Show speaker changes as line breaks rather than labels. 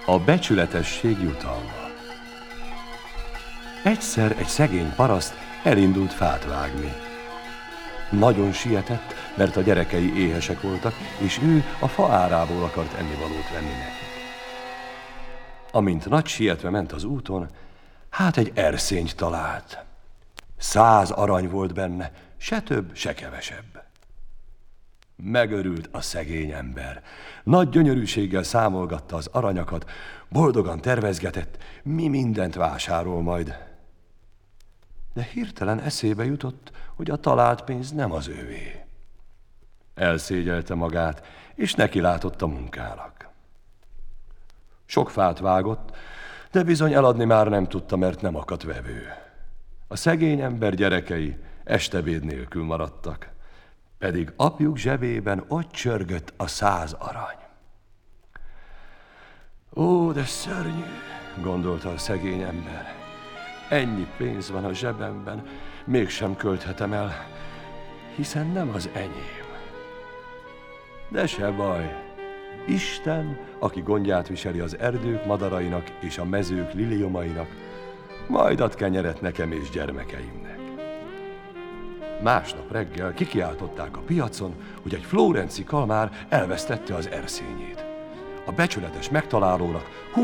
A becsületesség jutalma. Egyszer egy szegény paraszt elindult fát vágni. Nagyon sietett, mert a gyerekei éhesek voltak, és ő a fa árából akart ennivalót venni nekik. Amint nagy sietve ment az úton, hát egy erszényt talált. 100 arany volt benne, se több, se kevesebb. Megörült a szegény ember. Nagy gyönyörűséggel számolgatta az aranyakat, boldogan tervezgetett, mi mindent vásárol majd. De hirtelen eszébe jutott, hogy a talált pénz nem az övé. Elszégyelte magát, és neki látott a munkának. Sok fát vágott, de bizony eladni már nem tudta, mert nem akadt vevő. A szegény ember gyerekei estebéd nélkül maradtak, pedig apjuk zsebében ott csörgött a 100 arany. Ó, de szörnyű, gondolta a szegény ember. Ennyi pénz van a zsebemben, mégsem költhetem el, hiszen nem az enyém. De se baj, Isten, aki gondját viseli az erdők madarainak és a mezők liliomainak, majd ad kenyeret nekem és gyermekeimnek. Másnap reggel kikiáltották a piacon, hogy egy florenci kalmár elvesztette az erszényét. A becsületes megtalálónak